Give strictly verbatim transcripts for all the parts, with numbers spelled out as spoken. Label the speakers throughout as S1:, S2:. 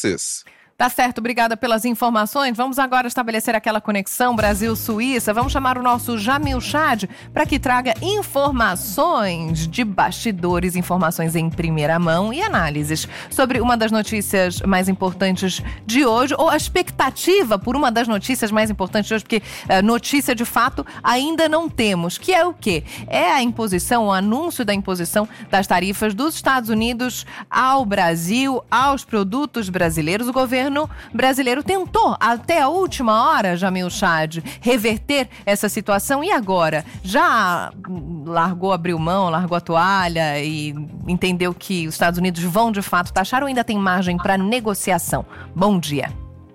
S1: vocês.
S2: Tá certo, obrigada pelas informações. Vamos agora estabelecer aquela conexão Brasil-Suíça. Vamos chamar o nosso Jamil Chad para que traga informações de bastidores, informações em primeira mão e análises sobre uma das notícias mais importantes de hoje, ou a expectativa por uma das notícias mais importantes de hoje, porque uh, notícia de fato ainda não temos, que é o quê? É a imposição, o anúncio da imposição das tarifas dos Estados Unidos ao Brasil, aos produtos brasileiros. O governo O governo brasileiro tentou, até a última hora, Jamil Chad, reverter essa situação. E agora? Já largou, abriu mão, largou a toalha e entendeu que os Estados Unidos vão, de fato, taxar, ou ainda tem margem para negociação? Bom dia.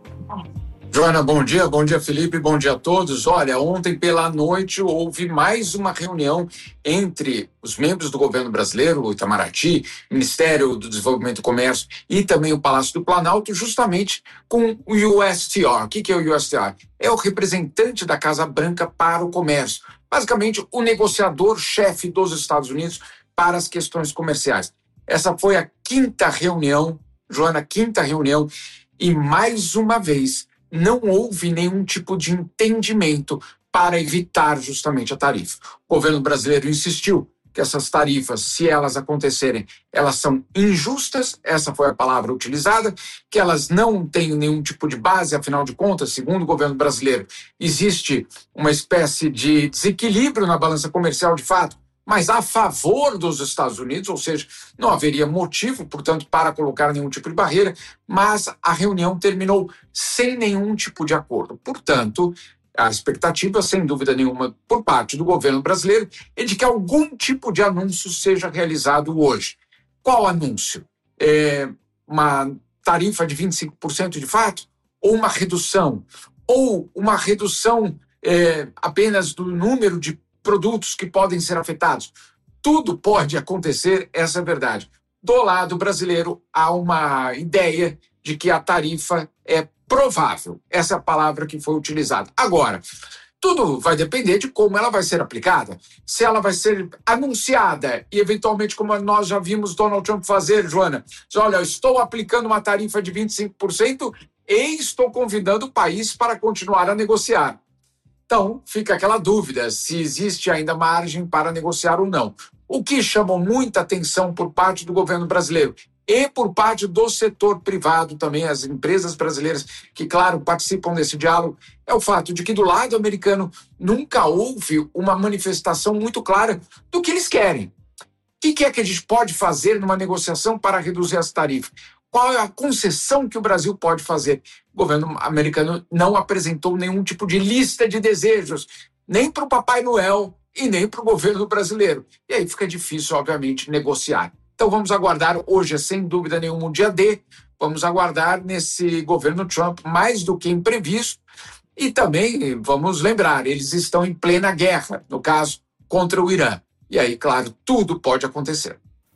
S3: Joana, bom dia. Bom dia, Felipe. Bom dia a todos. Olha, ontem pela noite houve mais uma reunião entre os membros do governo brasileiro, o Itamaraty, Ministério do Desenvolvimento e Comércio e também o Palácio do Planalto, justamente com o U S T R. O que é o U S T R? É o representante da Casa Branca para o comércio. Basicamente, o negociador-chefe dos Estados Unidos para as questões comerciais. Essa foi a quinta reunião, Joana, quinta reunião, e mais uma vez não houve nenhum tipo de entendimento para evitar justamente a tarifa. O governo brasileiro insistiu que essas tarifas, se elas acontecerem, elas são injustas, essa foi a palavra utilizada, que elas não têm nenhum tipo de base, afinal de contas, segundo o governo brasileiro, existe uma espécie de desequilíbrio na balança comercial de fato, mas a favor dos Estados Unidos, ou seja, não haveria motivo, portanto, para colocar nenhum tipo de barreira, mas a reunião terminou sem nenhum tipo de acordo. Portanto, a expectativa, sem dúvida nenhuma, por parte do governo brasileiro, é de que algum tipo de anúncio seja realizado hoje. Qual anúncio? É uma tarifa de vinte e cinco por cento de fato? Ou uma redução? Ou uma redução é, apenas do número de produtos que podem ser afetados? Tudo pode acontecer, essa é a verdade. Do lado brasileiro, há uma ideia de que a tarifa é provável. Essa é a palavra que foi utilizada. Agora, tudo vai depender de como ela vai ser aplicada. Se ela vai ser anunciada e, eventualmente, como nós já vimos Donald Trump fazer, Joana, diz, olha, eu estou aplicando uma tarifa de vinte e cinco por cento e estou convidando o país para continuar a negociar. Então, fica aquela dúvida se existe ainda margem para negociar ou não. O que chamou muita atenção por parte do governo brasileiro e por parte do setor privado também, as empresas brasileiras que, claro, participam desse diálogo, é o fato de que do lado americano nunca houve uma manifestação muito clara do que eles querem. O que é que a gente pode fazer numa negociação para reduzir as tarifas? Qual é a concessão que o Brasil pode fazer? O governo americano não apresentou nenhum tipo de lista de desejos, nem para o Papai Noel e nem para o governo brasileiro. E aí fica difícil, obviamente, negociar. Então vamos aguardar, hoje é sem dúvida nenhuma um dia D, vamos aguardar nesse governo Trump mais do que imprevisto. E também, vamos lembrar, eles estão em plena guerra, no caso, contra o Irã. E aí, claro, tudo pode acontecer.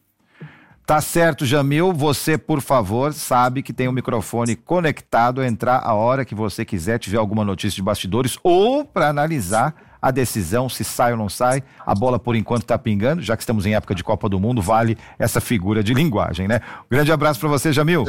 S4: Tá certo, Jamil. Você, por favor, sabe que tem o microfone conectado a entrar a hora que você quiser, tiver alguma notícia de bastidores ou para analisar a decisão, se sai ou não sai. A bola, por enquanto, está pingando, já que estamos em época de Copa do Mundo, vale essa figura de linguagem, né? Um grande abraço para você, Jamil.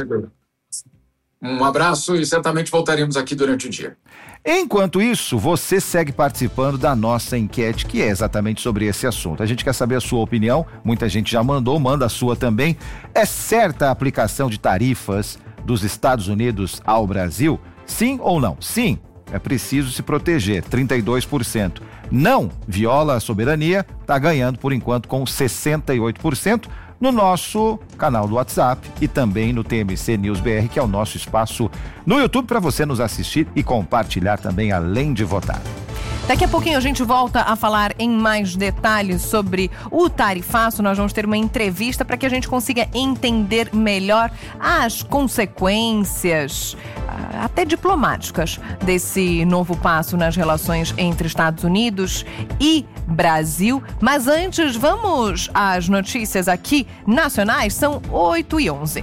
S3: Um abraço e certamente voltaremos aqui durante o dia.
S4: Enquanto isso, você segue participando da nossa enquete, que é exatamente sobre esse assunto. A gente quer saber a sua opinião, muita gente já mandou, manda a sua também. É certa a aplicação de tarifas dos Estados Unidos ao Brasil? Sim ou não? Sim, é preciso se proteger, trinta e dois por cento. Não, viola a soberania, está ganhando por enquanto com sessenta e oito por cento. No nosso canal do WhatsApp e também no T M C News B R, que é o nosso espaço no YouTube para você nos assistir e compartilhar também, além de votar.
S2: Daqui a pouquinho a gente volta a falar em mais detalhes sobre o tarifaço. Nós vamos ter uma entrevista para que a gente consiga entender melhor as consequências, até diplomáticas, desse novo passo nas relações entre Estados Unidos e Brasil. Mas antes, vamos às notícias aqui nacionais. São oito e onze.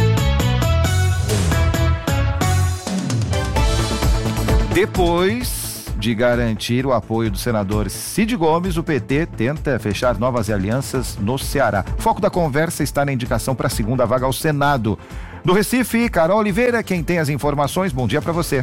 S4: Depois de garantir o apoio do senador Cid Gomes, o P T tenta fechar novas alianças no Ceará. O foco da conversa está na indicação para a segunda vaga ao Senado. Do Recife, Carol Oliveira, quem tem as informações, bom dia para você.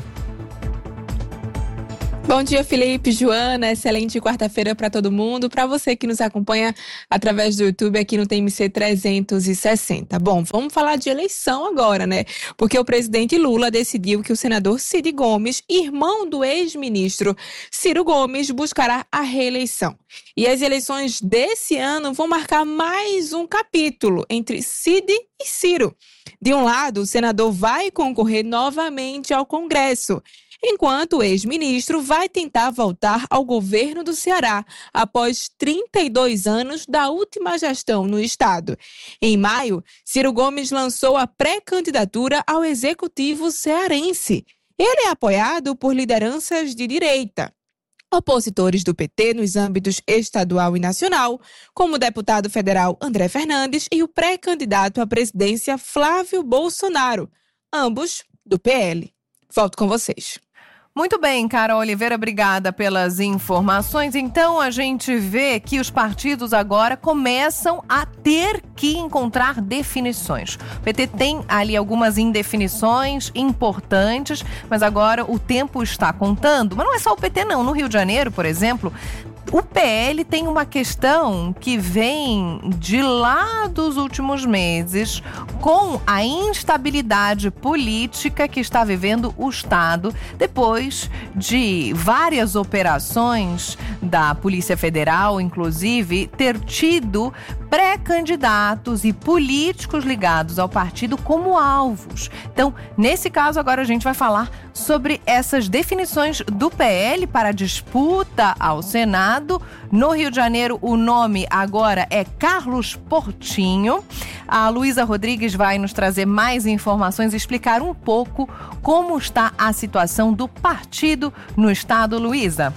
S1: Bom dia, Felipe, Joana, excelente quarta-feira para todo mundo, para você que nos acompanha através do YouTube aqui no T M C trezentos e sessenta. Bom, vamos falar de eleição agora, né? Porque o presidente Lula decidiu que o senador Cid Gomes, irmão do ex-ministro Ciro Gomes, buscará a reeleição. E as eleições desse ano vão marcar mais um capítulo entre Cid e Ciro. De um lado, o senador vai concorrer novamente ao Congresso, enquanto o ex-ministro vai tentar voltar ao governo do Ceará após trinta e dois anos da última gestão no estado. Em maio, Ciro Gomes lançou a pré-candidatura ao executivo cearense. Ele é apoiado por lideranças de direita, opositores do P T nos âmbitos estadual e nacional, como o deputado federal André Fernandes e o pré-candidato à presidência Flávio Bolsonaro, ambos do P L. Volto com vocês.
S2: Muito bem, Carol Oliveira, obrigada pelas informações. Então, a gente vê que os partidos agora começam a ter que encontrar definições. O P T tem ali algumas indefinições importantes, mas agora o tempo está contando. Mas não é só o P T, não. No Rio de Janeiro, por exemplo, o P L tem uma questão que vem de lá dos últimos meses com a instabilidade política que está vivendo o Estado depois de várias operações da Polícia Federal, inclusive, ter tido pré-candidatos e políticos ligados ao partido como alvos. Então, nesse caso, agora a gente vai falar sobre essas definições do P L para a disputa ao Senado. No Rio de Janeiro, o nome agora é Carlos Portinho. A Luísa Rodrigues vai nos trazer mais informações e explicar um pouco como está a situação do partido no estado. Luísa.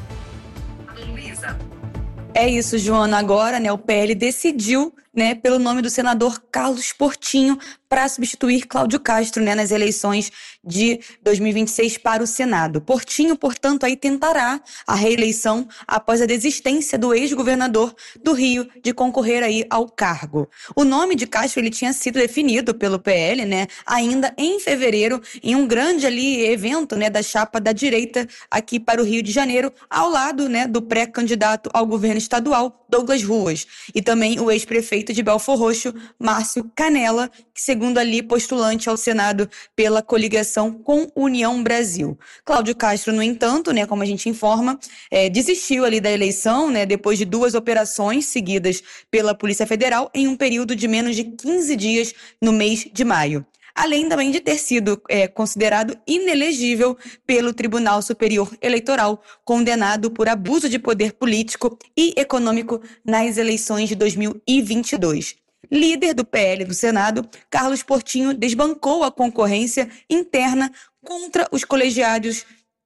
S5: É isso, Joana. Agora, né, o P L decidiu, né, pelo nome do senador Carlos Portinho para substituir Cláudio Castro, né, nas eleições de dois mil e vinte e seis para o Senado. Portinho, portanto, aí tentará a reeleição após a desistência do ex-governador do Rio de concorrer aí ao cargo. O nome de Castro ele tinha sido definido pelo P L, né, ainda em fevereiro, em um grande ali evento, né, da chapa da direita aqui para o Rio de Janeiro, ao lado, né, do pré-candidato ao governo estadual, Douglas Ruas, e também o ex-prefeito de Belfor Roxo, Márcio Canella, que segundo ali postulante ao Senado pela coligação com União Brasil. Cláudio Castro, no entanto, né, como a gente informa, é, desistiu ali da eleição, né, depois de duas operações seguidas pela Polícia Federal em um período de menos de quinze dias no mês de maio. Além também de ter sido é, considerado inelegível pelo Tribunal Superior Eleitoral, condenado por abuso de poder político e econômico nas eleições de dois mil e vinte e dois. Líder do P L do Senado, Carlos Portinho desbancou a concorrência interna contra os colegiados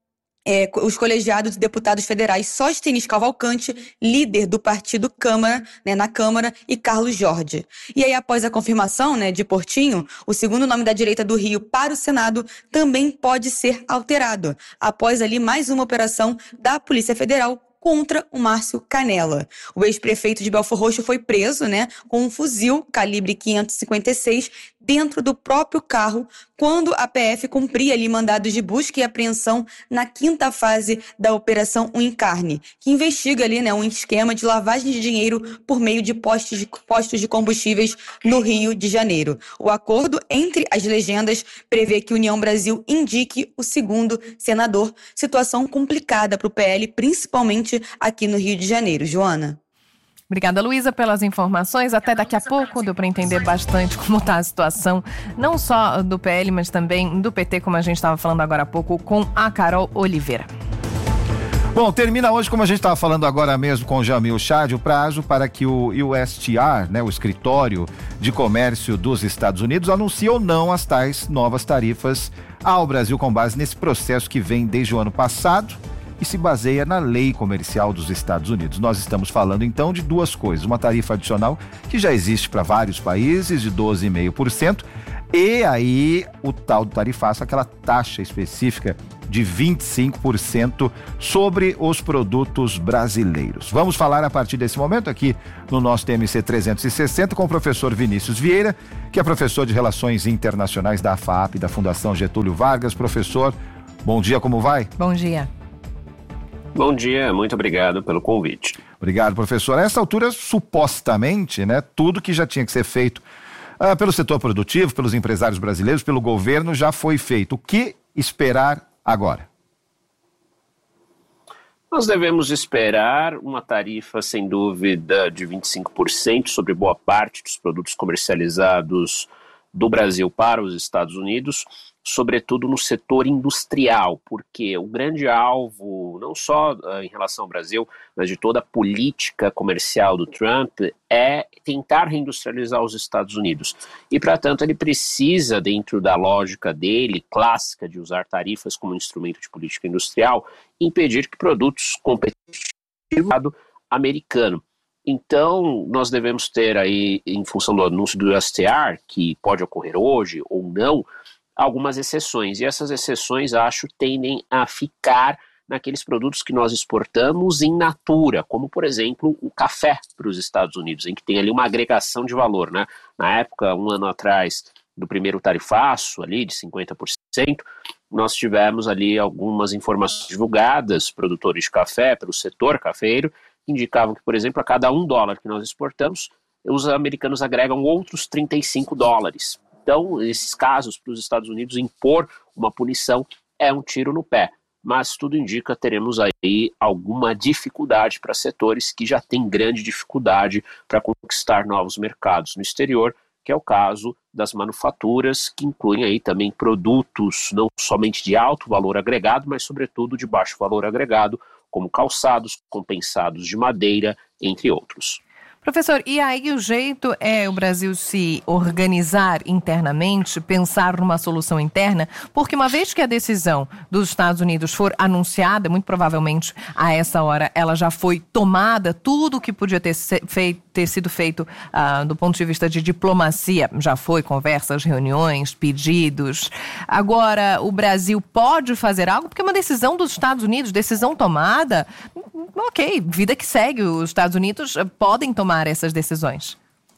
S5: É, os colegiados de deputados federais Sóstenes Cavalcante, líder do partido Câmara, né, na Câmara, e Carlos Jorge. E aí, após a confirmação, né, de Portinho, o segundo nome da direita do Rio para o Senado também pode ser alterado, após ali mais uma operação da Polícia Federal contra o Márcio Canella. O ex-prefeito de Belfor Roxo foi preso, né, com um fuzil calibre quinhentos e cinquenta e seis dentro do próprio carro, quando a P F cumpria ali mandados de busca e apreensão na quinta fase da Operação Um Encarne, que investiga ali, né, um esquema de lavagem de dinheiro por meio de postos de, postos de combustíveis no Rio de Janeiro. O acordo entre as legendas prevê que União Brasil indique o segundo senador, situação complicada para o P L, principalmente aqui no Rio de Janeiro. Joana.
S2: Obrigada, Luísa, pelas informações. Até daqui a pouco deu para entender bastante como está a situação, não só do P L, mas também do P T, como a gente estava falando agora há pouco, com a Carol Oliveira.
S4: Bom, termina hoje, como a gente estava falando agora mesmo com o Jamil Chad, o prazo para que o U S T R, né, o Escritório de Comércio dos Estados Unidos, anuncie ou não as tais novas tarifas ao Brasil com base nesse processo que vem desde o ano passado e se baseia na lei comercial dos Estados Unidos. Nós estamos falando então de duas coisas: uma tarifa adicional que já existe para vários países de doze vírgula cinco por cento. E aí, o tal do tarifaço, aquela taxa específica de vinte e cinco por cento sobre os produtos brasileiros. Vamos falar a partir desse momento aqui no nosso T M C trezentos e sessenta com o professor Vinícius Vieira, que é professor de Relações Internacionais da F A A P, da Fundação Getúlio Vargas. Professor, bom dia, como vai?
S2: Bom dia.
S6: Bom dia, muito obrigado pelo convite.
S4: Obrigado, professor. A essa altura, supostamente, né, tudo que já tinha que ser feito uh, pelo setor produtivo, pelos empresários brasileiros, pelo governo, já foi feito. O que esperar agora?
S6: Nós devemos esperar uma tarifa, sem dúvida, de vinte e cinco por cento sobre boa parte dos produtos comercializados do Brasil para os Estados Unidos, sobretudo no setor industrial, porque o grande alvo, não só uh, em relação ao Brasil, mas de toda a política comercial do Trump, é tentar reindustrializar os Estados Unidos. E, para tanto, ele precisa, dentro da lógica dele, clássica de usar tarifas como instrumento de política industrial, impedir que produtos competitivos americano. Então, nós devemos ter aí, em função do anúncio do U S T R, que pode ocorrer hoje ou não, algumas exceções. E essas exceções, acho, tendem a ficar naqueles produtos que nós exportamos in natura, como, por exemplo, o café para os Estados Unidos, em que tem ali uma agregação de valor, né? Na época, um ano atrás, do primeiro tarifaço, ali, de cinquenta por cento, nós tivemos ali algumas informações divulgadas, produtores de café, pelo setor cafeiro, indicavam que, por exemplo, a cada um dólar que nós exportamos, os americanos agregam outros trinta e cinco dólares. Então, nesses casos, para os Estados Unidos, impor uma punição é um tiro no pé. Mas tudo indica que teremos aí alguma dificuldade para setores que já têm grande dificuldade para conquistar novos mercados no exterior, que é o caso das manufaturas, que incluem aí também produtos não somente de alto valor agregado, mas sobretudo de baixo valor agregado, como calçados, compensados de madeira, entre outros.
S2: Professor, e aí o jeito é o Brasil se organizar internamente, pensar numa solução interna? Porque uma vez que a decisão dos Estados Unidos for anunciada, muito provavelmente a essa hora ela já foi tomada, tudo que podia ter, feito, ter sido feito uh, do ponto de vista de diplomacia já foi, conversas, reuniões, pedidos. Agora, o Brasil pode fazer algo? Porque uma decisão dos Estados Unidos, decisão tomada, ok, vida que segue, os Estados Unidos podem tomar essas decisões.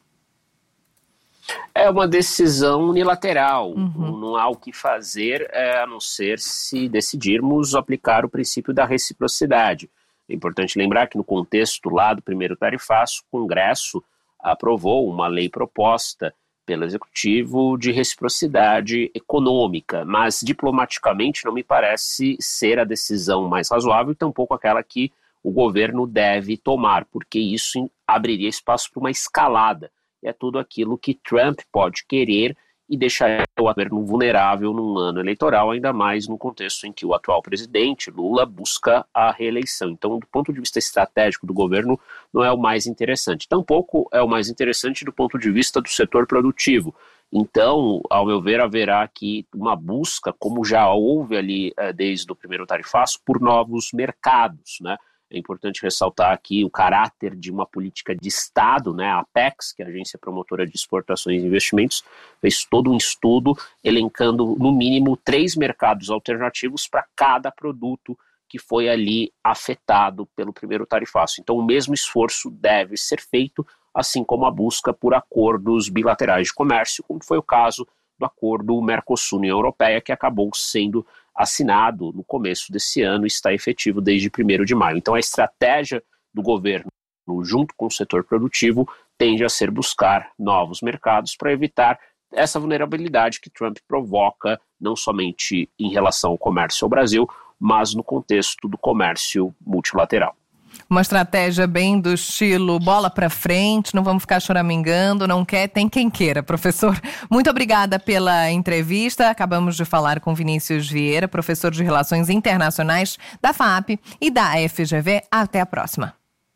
S6: É uma decisão unilateral,
S2: uhum.
S6: Não há o que fazer é, a não ser se decidirmos aplicar o princípio da reciprocidade. É importante lembrar que no contexto lá do primeiro tarifaço, o Congresso aprovou uma lei proposta pelo Executivo de reciprocidade econômica, mas diplomaticamente não me parece ser a decisão mais razoável e tampouco aquela que o governo deve tomar, porque isso abriria espaço para uma escalada. É tudo aquilo que Trump pode querer e deixaria o governo vulnerável num ano eleitoral, ainda mais no contexto em que o atual presidente, Lula, busca a reeleição. Então, do ponto de vista estratégico do governo, não é o mais interessante. Tampouco é o mais interessante do ponto de vista do setor produtivo. Então, ao meu ver, haverá aqui uma busca, como já houve ali desde o primeiro tarifaço, por novos mercados, né? É importante ressaltar aqui o caráter de uma política de Estado, né? A Apex, que é a Agência Promotora de Exportações e Investimentos, fez todo um estudo elencando, no mínimo, três mercados alternativos para cada produto que foi ali afetado pelo primeiro tarifaço. Então, o mesmo esforço deve ser feito, assim como a busca por acordos bilaterais de comércio, como foi o caso do acordo Mercosul-União Europeia, que acabou sendo assinado no começo desse ano e está efetivo desde primeiro de maio. Então, a estratégia do governo, junto com o setor produtivo, tende a ser buscar novos mercados para evitar essa vulnerabilidade que Trump provoca, não somente em relação ao comércio ao Brasil, mas no contexto do comércio multilateral.
S2: Uma estratégia bem do estilo bola para frente, não vamos ficar choramingando, não quer, tem quem queira. Professor, muito obrigada pela entrevista. Acabamos de falar com Vinícius Vieira, professor de Relações Internacionais da F A A P e da F G V. Até a próxima.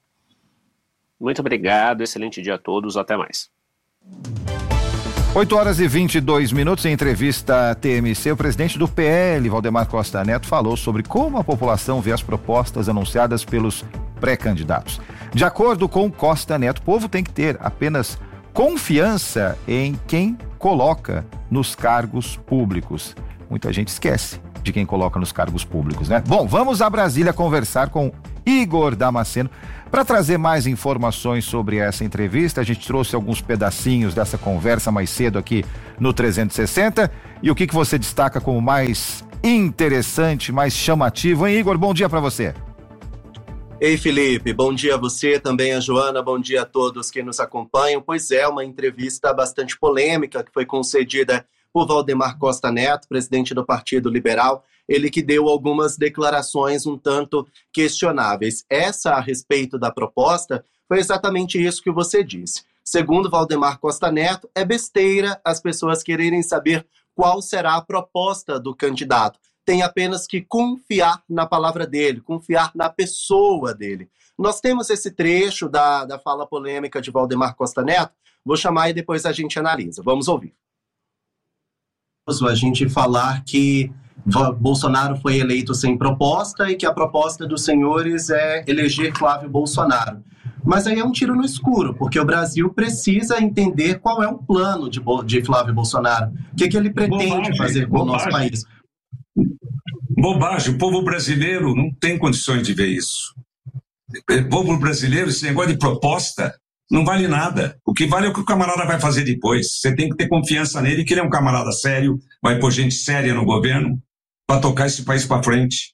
S6: Muito obrigado, excelente dia a todos, até mais.
S4: oito horas e vinte e dois minutos, em entrevista à T M C, o presidente do P L, Valdemar Costa Neto, falou sobre como a população vê as propostas anunciadas pelos pré-candidatos. De acordo com Costa Neto, o povo tem que ter apenas confiança em quem coloca nos cargos públicos. Muita gente esquece de quem coloca nos cargos públicos, né? Bom, vamos a Brasília conversar com Igor Damasceno para trazer mais informações sobre essa entrevista. A gente trouxe alguns pedacinhos dessa conversa mais cedo aqui no trezentos e sessenta. E o que, que você destaca como mais interessante, mais chamativo, hein, Igor? Bom dia para você.
S7: Ei, Felipe, bom dia a você, também a Joana, bom dia a todos que nos acompanham. Pois é, uma entrevista bastante polêmica que foi concedida por Valdemar Costa Neto, presidente do Partido Liberal, ele que deu algumas declarações um tanto questionáveis. Essa a respeito da proposta foi exatamente isso que você disse. Segundo Valdemar Costa Neto, é besteira as pessoas quererem saber qual será a proposta do candidato. Tem apenas que confiar na palavra dele, confiar na pessoa dele. Nós temos esse trecho da, da fala polêmica de Valdemar Costa Neto, vou chamar e depois a gente analisa. Vamos ouvir. A gente falar que Bolsonaro foi eleito sem proposta e que a proposta dos senhores é eleger Flávio Bolsonaro. Mas aí é um tiro no escuro, porque o Brasil precisa entender qual é o plano de, de Flávio Bolsonaro. O que, que ele pretende bobagem, fazer com bobagem. o nosso país.
S8: Bobagem, o povo brasileiro não tem condições de ver isso. O povo brasileiro, esse negócio de proposta, não vale nada. O que vale é o que o camarada vai fazer depois. Você tem que ter confiança nele, que ele é um camarada sério, vai pôr gente séria no governo para tocar esse país para frente.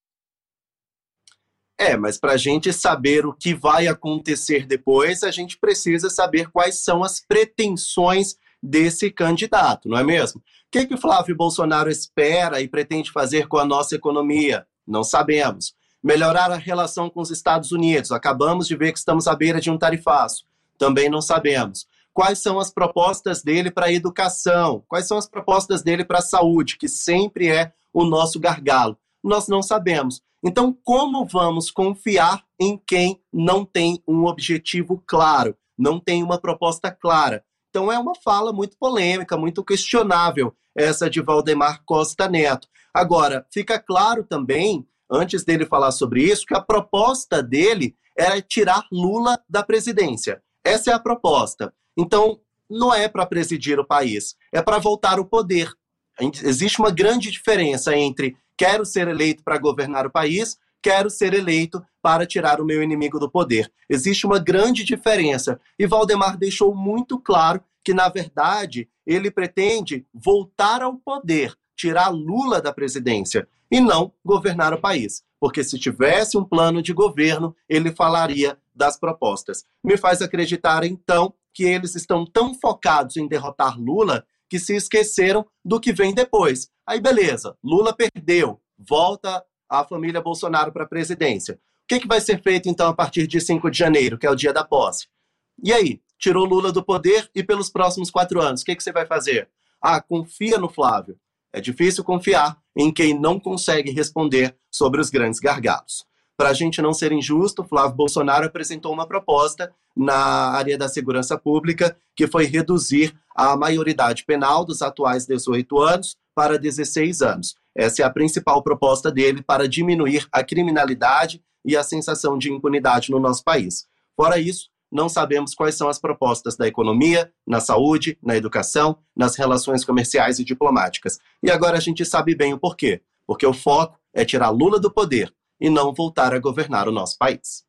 S7: É, mas para a gente saber o que vai acontecer depois, a gente precisa saber quais são as pretensões desse candidato, não é mesmo? O que, que o Flávio Bolsonaro espera e pretende fazer com a nossa economia? Não sabemos. Melhorar a relação com os Estados Unidos. Acabamos de ver que estamos à beira de um tarifaço. Também não sabemos. Quais são as propostas dele para a educação? Quais são as propostas dele para a saúde, que sempre é o nosso gargalo? Nós não sabemos. Então, como vamos confiar em quem não tem um objetivo claro, não tem uma proposta clara? Então, é uma fala muito polêmica, muito questionável, essa de Valdemar Costa Neto. Agora, fica claro também, antes dele falar sobre isso, que a proposta dele era tirar Lula da presidência. Essa é a proposta. Então, não é para presidir o país, é para voltar ao poder. Existe uma grande diferença entre quero ser eleito para governar o país, quero ser eleito para tirar o meu inimigo do poder. Existe uma grande diferença. E Valdemar deixou muito claro que, na verdade, ele pretende voltar ao poder, tirar Lula da presidência e não governar o país. Porque se tivesse um plano de governo, ele falaria das propostas. Me faz acreditar, então, que eles estão tão focados em derrotar Lula que se esqueceram do que vem depois. Aí, beleza, Lula perdeu, volta a família Bolsonaro para a presidência. O que, que vai ser feito, então, a partir de cinco de janeiro, que é o dia da posse? E aí? Tirou Lula do poder e pelos próximos quatro anos, o que, que você vai fazer? Ah, confia no Flávio. É difícil confiar em quem não consegue responder sobre os grandes gargalos. Para a gente não ser injusto, Flávio Bolsonaro apresentou uma proposta na área da segurança pública que foi reduzir a maioridade penal dos atuais dezoito anos para dezesseis anos. Essa é a principal proposta dele para diminuir a criminalidade e a sensação de impunidade no nosso país. Fora isso, não sabemos quais são as propostas da economia, na saúde, na educação, nas relações comerciais e diplomáticas. E agora a gente sabe bem o porquê. Porque o foco é tirar Lula do poder e não voltar a governar o nosso país.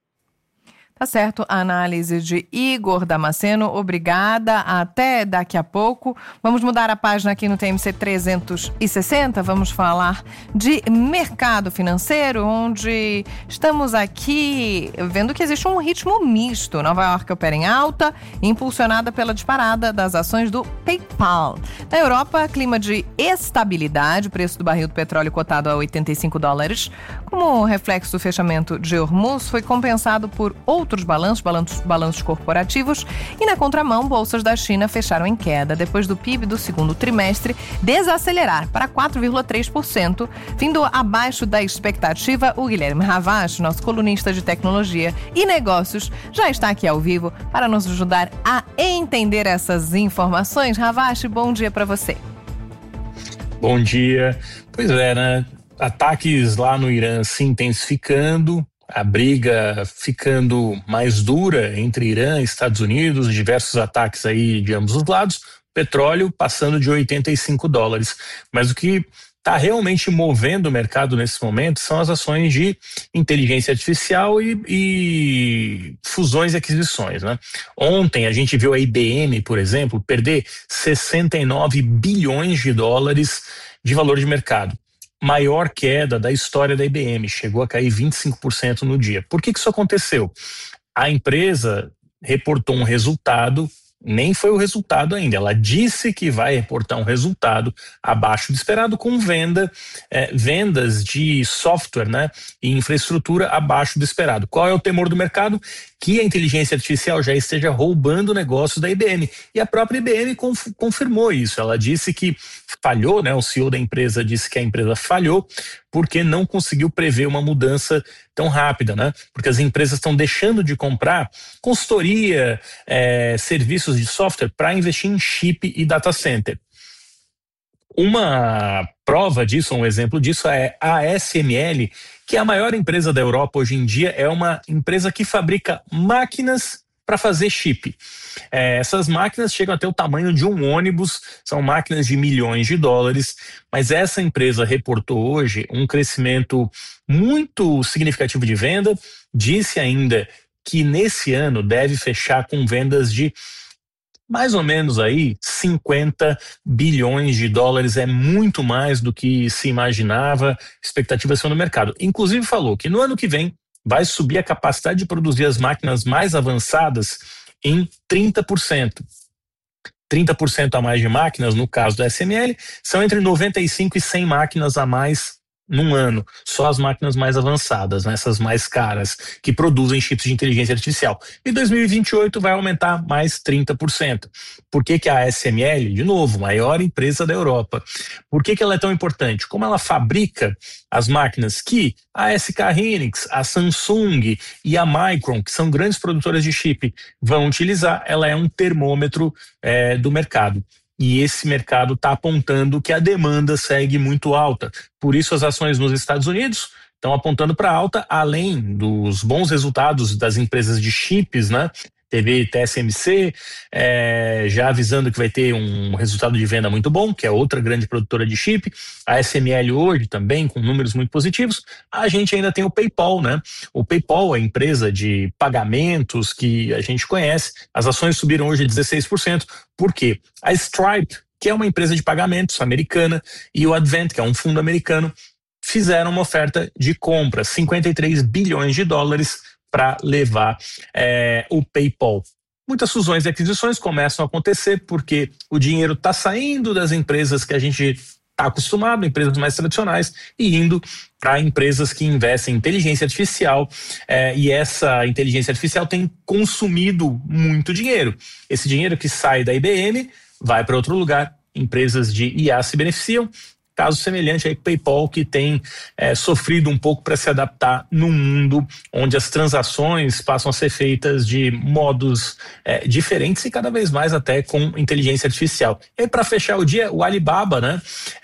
S2: Tá certo, a análise de Igor Damasceno, obrigada, até daqui a pouco. Vamos mudar a página aqui no T M C trezentos e sessenta, vamos falar de mercado financeiro, onde estamos aqui vendo que existe um ritmo misto. Nova York opera em alta, impulsionada pela disparada das ações do PayPal. Na Europa, clima de estabilidade, o preço do barril do petróleo cotado a oitenta e cinco dólares. Como reflexo do fechamento de Hormuz, foi compensado por outros outros balanços, balanços, balanços corporativos, e na contramão, bolsas da China fecharam em queda, depois do P I B do segundo trimestre desacelerar para quatro vírgula três por cento, vindo abaixo da expectativa. O Guilherme Ravache, nosso colunista de tecnologia e negócios, já está aqui ao vivo para nos ajudar a entender essas informações. Ravache, bom dia para você.
S9: Bom dia. Pois é, né? Ataques lá no Irã se intensificando, a briga ficando mais dura entre Irã e Estados Unidos, diversos ataques aí de ambos os lados, petróleo passando de oitenta e cinco dólares. Mas o que está realmente movendo o mercado nesse momento são as ações de inteligência artificial e, e fusões e aquisições, né? Ontem a gente viu a I B M, por exemplo, perder sessenta e nove bilhões de dólares de valor de mercado. Maior queda da história da I B M, chegou a cair vinte e cinco por cento no dia. Por que que isso aconteceu? A empresa reportou um resultado, nem foi o resultado ainda, ela disse que vai reportar um resultado abaixo do esperado com venda, eh, vendas de software, né, e infraestrutura abaixo do esperado. Qual é o temor do mercado? Que a inteligência artificial já esteja roubando negócios da I B M. E a própria I B M conf- confirmou isso. Ela disse que falhou, né? O C E O da empresa disse que a empresa falhou porque não conseguiu prever uma mudança tão rápida, né? Porque as empresas estão deixando de comprar consultoria, é, serviços de software para investir em chip e data center. Uma prova disso, um exemplo disso é a A S M L, que é a maior empresa da Europa hoje em dia, é uma empresa que fabrica máquinas para fazer chip. É, essas máquinas chegam até o tamanho de um ônibus, são máquinas de milhões de dólares, mas essa empresa reportou hoje um crescimento muito significativo de venda, disse ainda que nesse ano deve fechar com vendas de mais ou menos aí cinquenta bilhões de dólares, é muito mais do que se imaginava, expectativas são no mercado. Inclusive falou que no ano que vem vai subir a capacidade de produzir as máquinas mais avançadas em trinta por cento. trinta por cento a mais de máquinas, no caso da A S M L, são entre noventa e cinco e cem máquinas a mais num ano, só as máquinas mais avançadas, né, essas mais caras, que produzem chips de inteligência artificial. Em dois mil e vinte e oito vai aumentar mais trinta por cento. Por que que a A S M L, de novo, maior empresa da Europa, por que que ela é tão importante? Como ela fabrica as máquinas que a S K Hynix, a Samsung e a Micron, que são grandes produtoras de chip, vão utilizar, ela é um termômetro é, do mercado. E esse mercado está apontando que a demanda segue muito alta. Por isso as ações nos Estados Unidos estão apontando para alta, além dos bons resultados das empresas de chips, né? Teve T S M C é, já avisando que vai ter um resultado de venda muito bom, que é outra grande produtora de chip. A A S M L hoje também com números muito positivos. A gente ainda tem o PayPal, né? O PayPal é a empresa de pagamentos que a gente conhece. As ações subiram hoje dezesseis por cento. Por quê? A Stripe, que é uma empresa de pagamentos americana, e o Advent, que é um fundo americano, fizeram uma oferta de compra, cinquenta e três bilhões de dólares, para levar é, o PayPal. Muitas fusões e aquisições começam a acontecer porque o dinheiro está saindo das empresas que a gente está acostumado, empresas mais tradicionais, e indo para empresas que investem em inteligência artificial, é, e essa inteligência artificial tem consumido muito dinheiro. Esse dinheiro que sai da I B M vai para outro lugar, empresas de I A se beneficiam. Caso semelhante aí com o PayPal, que tem é, sofrido um pouco para se adaptar num mundo onde as transações passam a ser feitas de modos é, diferentes e cada vez mais até com inteligência artificial. E para fechar o dia, o Alibaba, né,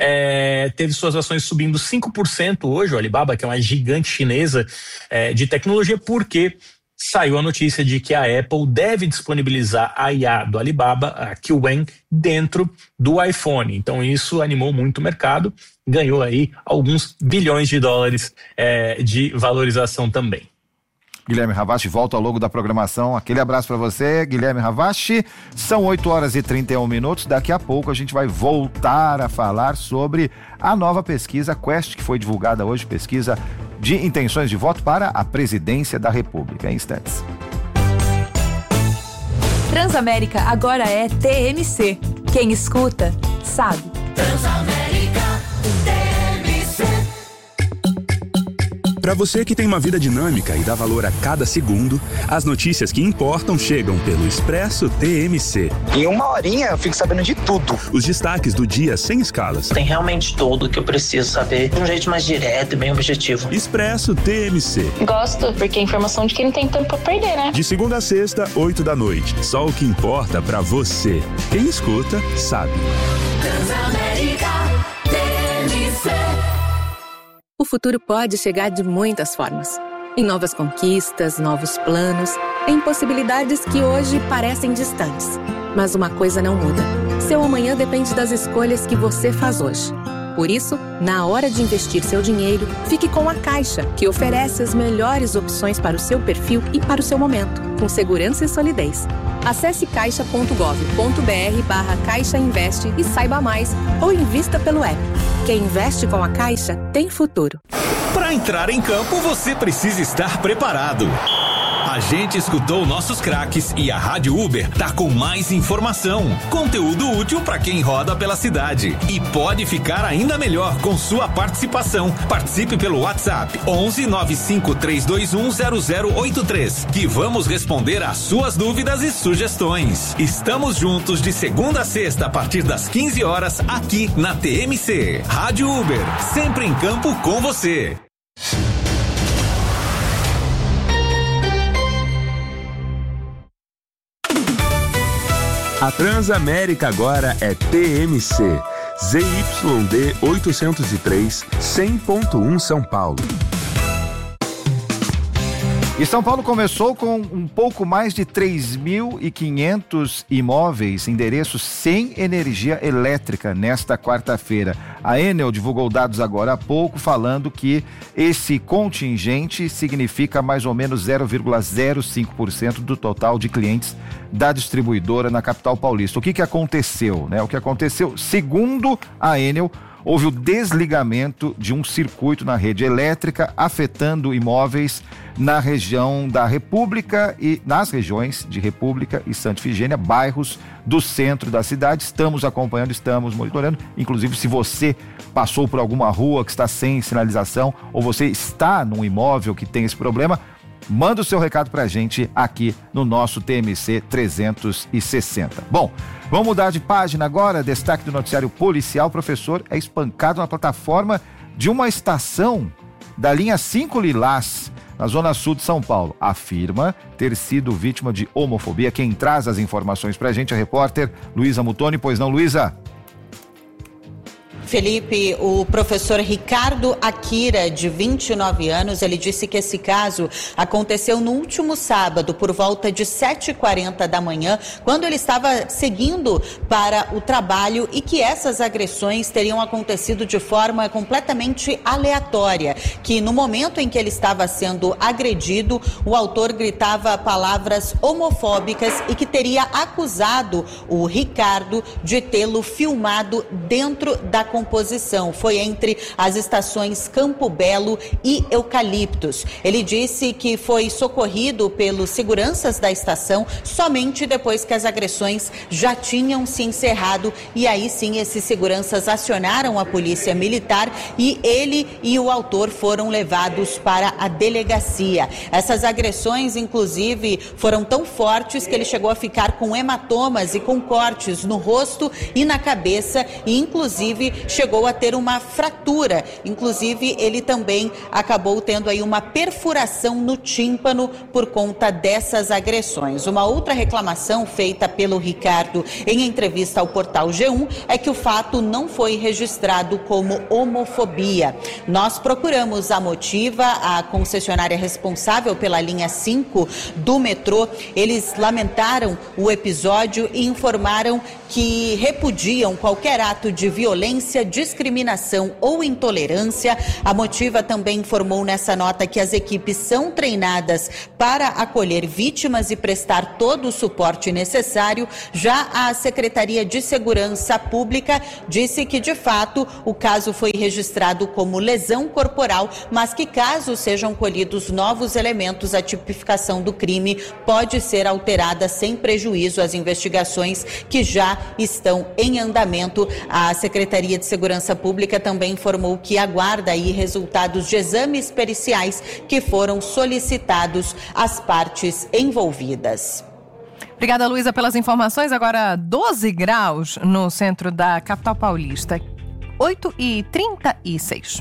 S9: é, teve suas ações subindo cinco por cento hoje. O Alibaba, que é uma gigante chinesa é, de tecnologia, porque saiu a notícia de que a Apple deve disponibilizar a I A do Alibaba, a Qwen, dentro do iPhone. Então isso animou muito o mercado, ganhou aí alguns bilhões de dólares é, de valorização também.
S4: Guilherme Ravache volta ao longo da programação. Aquele abraço para você, Guilherme Ravache. São oito horas e trinta e um minutos. Daqui a pouco a gente vai voltar a falar sobre a nova pesquisa Quest, que foi divulgada hoje, pesquisa de intenções de voto para a presidência da República. Em instantes.
S10: Transamérica agora é T M C. Quem escuta, sabe.
S11: Transamérica T M C. Para você que tem uma vida dinâmica e dá valor a cada segundo, as notícias que importam chegam pelo Expresso T M C.
S12: Em uma horinha eu fico sabendo de tudo.
S11: Os destaques do dia sem escalas.
S13: Tem realmente tudo que eu preciso saber de um jeito mais direto e bem objetivo.
S11: Expresso T M C.
S14: Gosto, porque é informação de quem não tem tempo pra perder, né?
S11: De segunda a sexta, oito da noite. Só o que importa pra você. Quem escuta, sabe.
S10: Transamérica T M C. O futuro pode chegar de muitas formas. Em novas conquistas, novos planos, em possibilidades que hoje parecem distantes. Mas uma coisa não muda. Seu amanhã depende das escolhas que você faz hoje. Por isso, na hora de investir seu dinheiro, fique com a Caixa, que oferece as melhores opções para o seu perfil e para o seu momento, com segurança e solidez. Acesse caixa ponto gov ponto br barra Caixa Investe e saiba mais, ou invista pelo app. Quem investe com a Caixa tem futuro.
S15: Para entrar em campo, você precisa estar preparado. A gente escutou nossos craques e a Rádio Uber tá com mais informação, conteúdo útil para quem roda pela cidade. E pode ficar ainda melhor com sua participação. Participe pelo WhatsApp onze nove cinco três dois um zero zero oito três, que vamos responder às suas dúvidas e sugestões. Estamos juntos de segunda a sexta a partir das quinze horas aqui na T M C. Rádio Uber, sempre em campo com você.
S11: A Transamérica agora é T M C, Z Y D oitocentos e três, cem ponto um São Paulo.
S4: E São Paulo começou com um pouco mais de três mil e quinhentos imóveis, endereços sem energia elétrica nesta quarta-feira. A Enel divulgou dados agora há pouco, falando que esse contingente significa mais ou menos zero vírgula zero cinco por cento do total de clientes da distribuidora na capital paulista. O que que aconteceu, né? O que aconteceu, segundo a Enel, houve o desligamento de um circuito na rede elétrica, afetando imóveis na região da República e nas regiões de República e Santa Ifigênia, bairros do centro da cidade. Estamos acompanhando, estamos monitorando. Inclusive, se você passou por alguma rua que está sem sinalização ou você está num imóvel que tem esse problema, manda o seu recado pra gente aqui no nosso T M C trezentos e sessenta. Bom, vamos mudar de página agora. Destaque do noticiário policial: professor é espancado na plataforma de uma estação da linha cinco Lilás, na zona sul de São Paulo. Afirma ter sido vítima de homofobia. Quem traz as informações pra gente é a repórter Luísa Mutoni. Pois não, Luísa?
S16: Felipe, o professor Ricardo Akira, de vinte e nove anos, ele disse que esse caso aconteceu no último sábado, por volta de sete e quarenta da manhã, quando ele estava seguindo para o trabalho, e que essas agressões teriam acontecido de forma completamente aleatória, que no momento em que ele estava sendo agredido, o autor gritava palavras homofóbicas e que teria acusado o Ricardo de tê-lo filmado dentro da composição. Foi entre as estações Campo Belo e Eucaliptos. Ele disse que foi socorrido pelos seguranças da estação somente depois que as agressões já tinham se encerrado, e aí sim esses seguranças acionaram a polícia militar e ele e o autor foram levados para a delegacia. Essas agressões, inclusive, foram tão fortes que ele chegou a ficar com hematomas e com cortes no rosto e na cabeça, e inclusive chegou a ter uma fratura. Inclusive, ele também acabou tendo aí uma perfuração no tímpano por conta dessas agressões. Uma outra reclamação feita pelo Ricardo em entrevista ao portal G um é que o fato não foi registrado como homofobia. Nós procuramos a Motiva, a concessionária responsável pela linha cinco do metrô. Eles lamentaram o episódio e informaram que repudiam qualquer ato de violência, discriminação ou intolerância. A Motiva também informou nessa nota que as equipes são treinadas para acolher vítimas e prestar todo o suporte necessário. Já a Secretaria de Segurança Pública disse que, de fato, o caso foi registrado como lesão corporal, mas que, caso sejam colhidos novos elementos, a tipificação do crime pode ser alterada sem prejuízo às investigações que já estão em andamento. A Secretaria de Segurança Pública também informou que aguarda aí resultados de exames periciais que foram solicitados às partes envolvidas.
S2: Obrigada, Luísa, pelas informações. Agora doze graus no centro da capital paulista. oito e trinta e seis.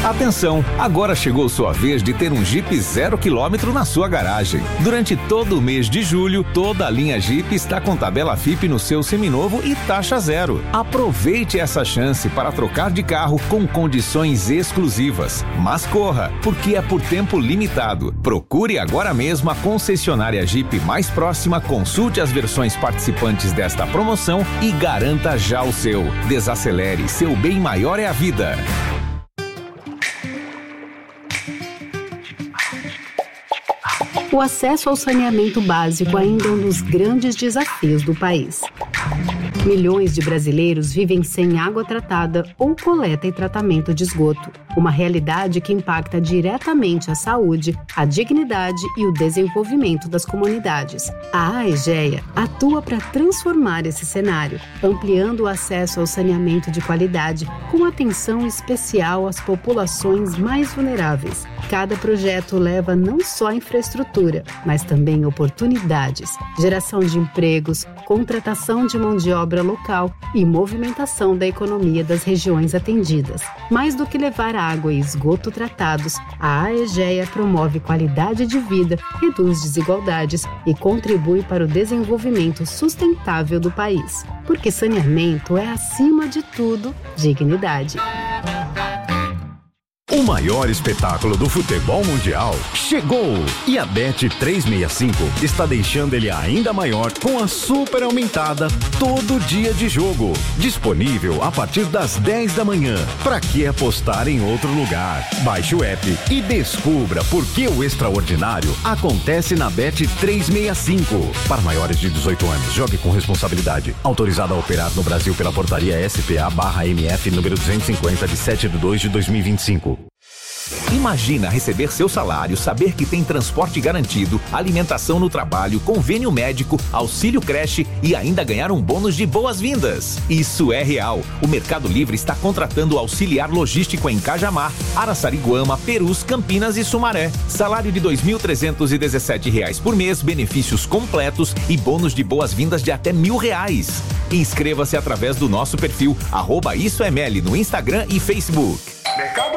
S15: Atenção, agora chegou sua vez de ter um Jeep zero quilômetro na sua garagem. Durante todo o mês de julho, toda a linha Jeep está com tabela F I P no seu seminovo e taxa zero. Aproveite essa chance para trocar de carro com condições exclusivas. Mas corra, porque é por tempo limitado. Procure agora mesmo a concessionária Jeep mais próxima, consulte as versões participantes desta promoção e garanta já o seu. Desacelere, seu bem maior é a vida.
S17: O acesso ao saneamento básico ainda é um dos grandes desafios do país. Milhões de brasileiros vivem sem água tratada ou coleta e tratamento de esgoto, uma realidade que impacta diretamente a saúde, a dignidade e o desenvolvimento das comunidades. A AEGEA atua para transformar esse cenário, ampliando o acesso ao saneamento de qualidade, com atenção especial às populações mais vulneráveis. Cada projeto leva não só infraestrutura, mas também oportunidades, geração de empregos, contratação de mão de obra local e movimentação da economia das regiões atendidas. Mais do que levar água e esgoto tratados, a AEGEA promove qualidade de vida, reduz desigualdades e contribui para o desenvolvimento sustentável do país. Porque saneamento é, acima de tudo, dignidade.
S18: O maior espetáculo do futebol mundial chegou! E a Bet trezentos e sessenta e cinco está deixando ele ainda maior com a super aumentada Todo Dia de Jogo. Disponível a partir das dez da manhã. Pra que apostar em outro lugar? Baixe o app e descubra por que o extraordinário acontece na Bet trezentos e sessenta e cinco. Para maiores de dezoito anos, jogue com responsabilidade. Autorizado a operar no Brasil pela portaria S P A barra M F número duzentos e cinquenta de sete de dois de dois mil e vinte e cinco.
S15: Imagina receber seu salário, saber que tem transporte garantido, alimentação no trabalho, convênio médico, auxílio creche e ainda ganhar um bônus de boas-vindas. Isso é real. O Mercado Livre está contratando auxiliar logístico em Cajamar, Araçariguama, Perus, Campinas e Sumaré. Salário de dois mil trezentos e dezessete reais por mês, benefícios completos e bônus de boas-vindas de até mil reais. Inscreva-se através do nosso perfil arroba IsoML no Instagram e Facebook.
S19: Mercado